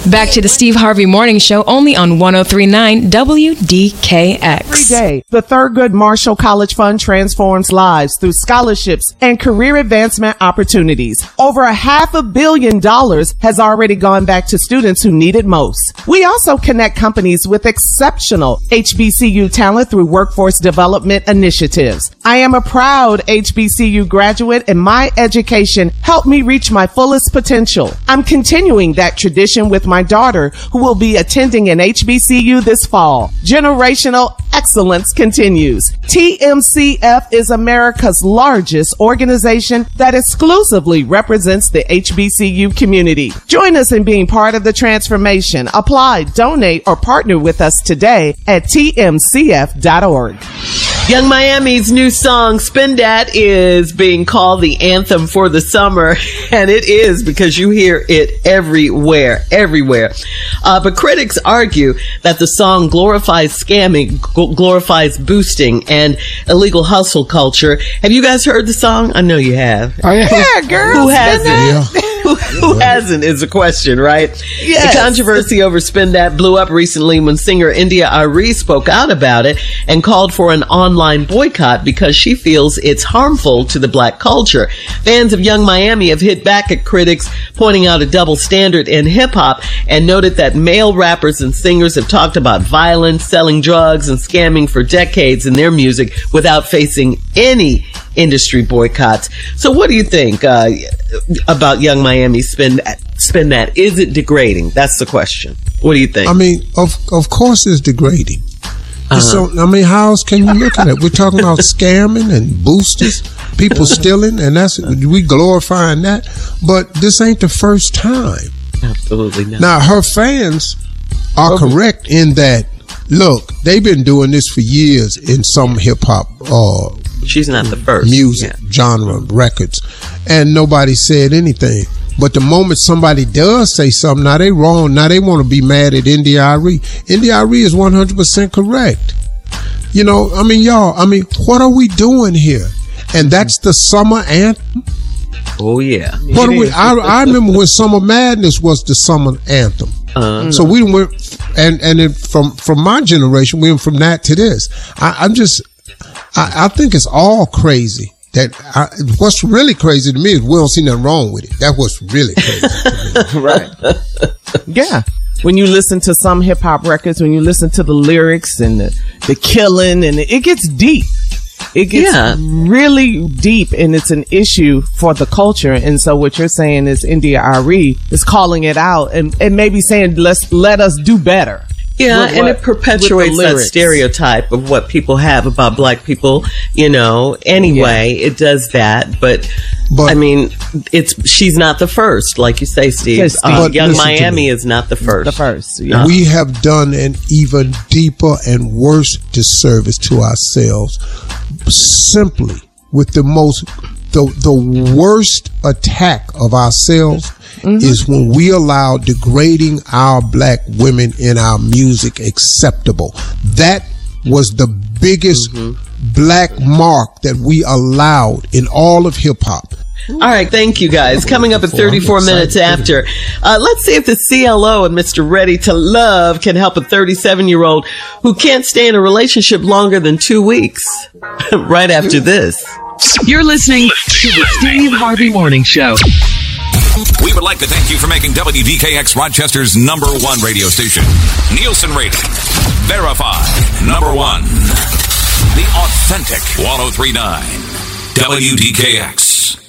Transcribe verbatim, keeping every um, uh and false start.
Back to the Steve Harvey Morning Show, only on one oh three point nine W D K X. Every day, the Thurgood Marshall College Fund transforms lives through scholarships and career advancement opportunities. Over a half a billion dollars has already gone back to students who need it most. We also connect companies with exceptional H B C U talent through workforce development initiatives. I am a proud H B C U graduate, and my education helped me reach my fullest potential. I'm continuing that tradition with my daughter, who will be attending an H B C U this fall. Generational excellence continues. T M C F is America's largest organization that exclusively represents the H B C U community. Join us in being part of the transformation. Apply, donate, or partner with us today at T M C F dot org. Young Miami's new song, Spin Dat, is being called the anthem for the summer, and it is because you hear it everywhere, everywhere. Uh, but critics argue that the song glorifies scamming, gl- glorifies boosting, and illegal hustle culture. Have you guys heard the song? I know you have. Oh, yeah. Yeah, girl. Who hasn't? Yeah. Who, who hasn't is the question, right? Yes. The controversy over Spin Dat blew up recently when singer India Arie spoke out about it and called for an online boycott because she feels it's harmful to the black culture. Fans of Young Miami have hit back at critics, pointing out a double standard in hip hop, and noted that male rappers and singers have talked about violence, selling drugs, and scamming for decades in their music without facing any industry boycotts. So what do you think uh, about Young Miami Spin Spin That? Is it degrading? That's the question. What do you think? I mean, of of course it's degrading. Uh-huh. So, I mean, how else can you look at it? We're talking about scamming and boosters, people stealing, and that's we glorifying that. But this ain't the first time. Absolutely not. Now, her fans are okay. correct in that, look, they've been doing this for years in some hip-hop uh, She's not the first. music yeah. genre records, and nobody said anything. But the moment somebody does say something, now they wrong. Now they want to be mad at India Arie. India Arie is one hundred percent correct. You know, I mean, y'all, I mean, what are we doing here? And that's the summer anthem? Oh, yeah. What are we, I, I remember when Summer Madness was the summer anthem. Uh, so we went, and, and it, from, from my generation, we went from that to this. I, I'm just, I, I think it's all crazy. That I, what's really crazy to me is we don't see nothing wrong with it. That's what's really crazy to me. Right. Yeah. When you listen to some hip hop records, when you listen to the lyrics and the, the killing, and it gets deep. It gets yeah. really deep, and it's an issue for the culture. And so what you're saying is India Arie is calling it out and, and maybe saying, let's let us do better. Yeah, with and what, it perpetuates that stereotype of what people have about black people, you know. Anyway, yeah. it does that. But, but, I mean, it's she's not the first, like you say, Steve. Yes, Steve. Uh, Young Miami is not the first. The first, yeah. We have done an even deeper and worse disservice to ourselves simply with the most, the, the worst attack of ourselves. Mm-hmm. Is when we allow degrading our black women in our music acceptable. That was the biggest mm-hmm. black mark that we allowed in all of hip hop. All right, thank you guys. Coming up at thirty-four minutes after, uh, let's see if the C L O and Mister Ready to Love can help a thirty-seven-year-old who can't stay in a relationship longer than two weeks. Right after this. You're listening to the Steve Harvey Morning Show. We would like to thank you for making W D K X Rochester's number one radio station. Nielsen rated. Verified. Number one. The authentic one oh three point nine W D K X.